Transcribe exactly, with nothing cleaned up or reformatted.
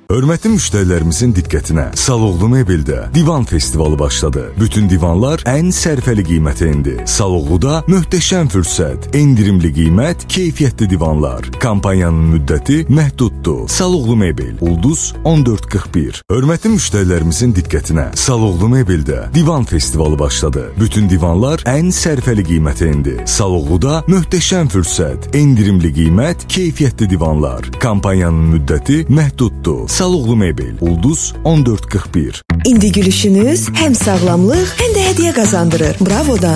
Hörmətli müştərilərimizin diqqətinə, Saloğlu Mebeldə Divan Festivalı başladı. Bütün divanlar ən sərfəli qiymətə indi. Saloğluda möhtəşəm fürsət, endirimli qiymət, keyfiyyətli divanlar. Kampanyanın müddəti məhduddur. Saloğlu Mebel, Ulduz on dörd qırx bir. Hörmətli müştərilərimizin diqqətinə, Saloğlu Mebeldə Divan Festivalı başladı. Bütün divanlar ən sərfəli qiymətə indi. Saloğluda möhtəşəm fürsət, endirimli qiymət, keyfiyyətli divanlar. Kampanyanın müddəti məhduddur. Saloğlu Mebel, Ulduz on dörd qırx bir. İndi gülüşünüz həm sağlamlıq, həm də hədiyyə qazandırır. Bravodan.